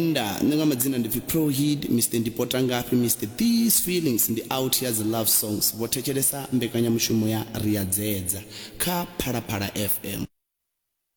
Makwenda nga madzina ndi Prohid, Mr Ndipota ngapi, Mr These Feelings ndi Out Here the Love Songs votecheresa mbekanyamushumo ya Riyadzedza kha Phalaphala FM.